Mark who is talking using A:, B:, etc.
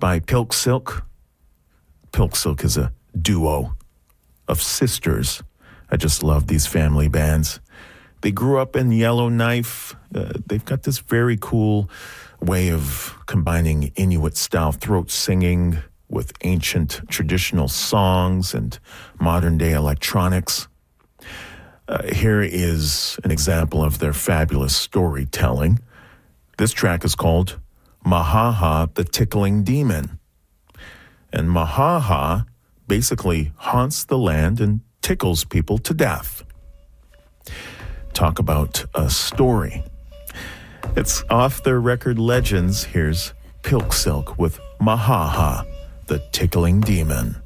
A: by Pilk Silk. Pilk Silk is a duo of sisters. I just love these family bands. They grew up in Yellowknife. They've got this very cool way of combining Inuit-style throat singing with ancient traditional songs and modern-day electronics. Here is an example of their fabulous storytelling. This track is called Mahaha, the Tickling Demon. And Mahaha basically haunts the land and tickles people to death. Talk about a story. It's off their record Legends. Here's Pilk Silk with Mahaha, the Tickling Demon.